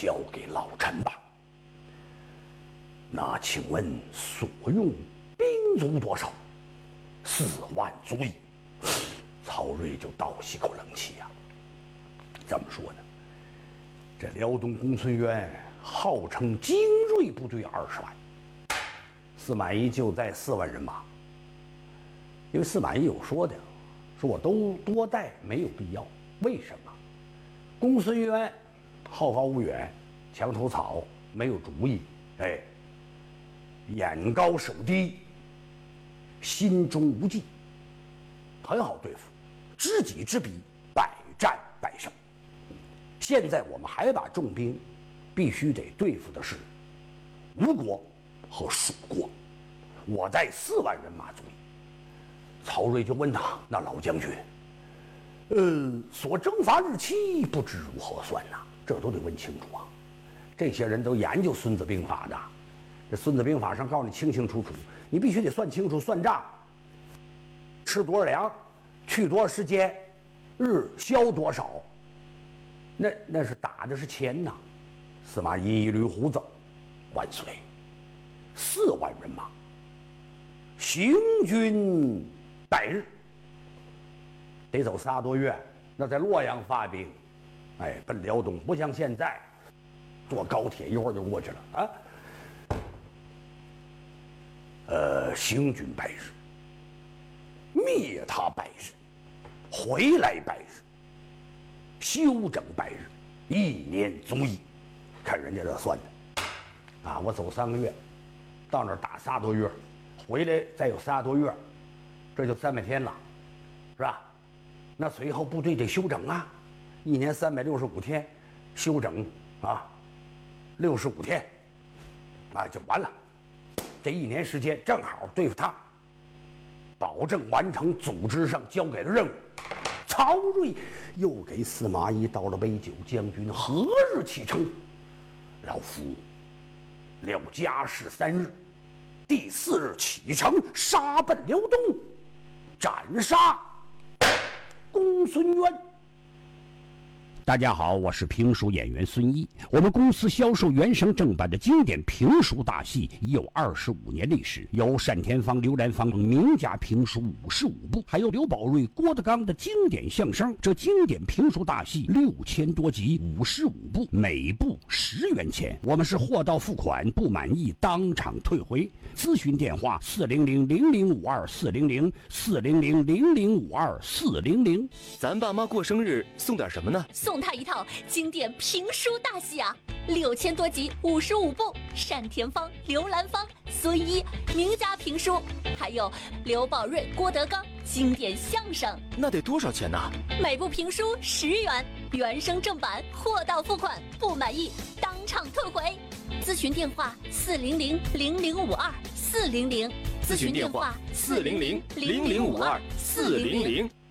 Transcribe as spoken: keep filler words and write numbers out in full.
交给老臣吧。那请问所用兵卒多少？四万足矣。曹睿就倒吸口冷气呀、啊。怎么说呢？这辽东公孙渊号称精锐部队二十万，司马懿就在四万人马。因为司马懿有说的，说我都多带没有必要。为什么？公孙渊好高骛远，墙头草，没有主意，哎，眼高手低，心中无计，很好对付，知己知彼，百战百胜。现在我们还把重兵必须得对付的是吴国和蜀国，我带四万人马足矣。曹睿就问他：“那老将军，呃，所征伐日期不知如何算呐？这都得问清楚啊！这些人都研究《孙子兵法》的，这《孙子兵法》上告诉你清清楚楚，你必须得算清楚，算账，吃多少粮，去多少时间，日消多少，那那是打的是钱呐！”司马懿一捋胡子：“万岁，四万人马，行军百日，得走仨多月。那在洛阳发兵，哎，奔辽东，不像现在坐高铁一会儿就过去了啊。呃，行军百日，灭他百日，回来百日，休整百日，一年足矣。看人家这算的，啊，我走三个月，到那儿打仨多月，回来再有仨多月，这就三百天了，是吧？那随后部队得休整啊，一年三百六十五天，休整啊，六十五天，啊就完了。这一年时间正好对付他，保证完成组织上交给的任务。曹睿又给司马懿倒了杯酒，将军何日启程？老夫料家事三日，第四日启程，杀奔辽东，斩杀公孙渊。大家好，我是评书演员孙一。我们公司销售原声正版的经典评书大戏已有二十五年历史，有单田芳、刘兰芳名家评书五十五部，还有刘宝瑞、郭德纲的经典相声。这经典评书大戏六千多集，五十五部，每部十元钱。我们是货到付款，不满意当场退回。咨询电话：四零零零零五二四零零四零零零零五二四零零。 咱爸妈过生日送点什么呢？ 送他一套经典评书大戏啊，六千多集，五十五部，单田芳、刘兰芳、孙一名家评书，还有刘宝瑞、郭德纲经典相声。 那得多少钱呢？ 每部评书十元，原声正版，货到付款，不满意当场退回。咨询电话：四零零零零五二四零零。 咨询电话：四零零零零五二四零零。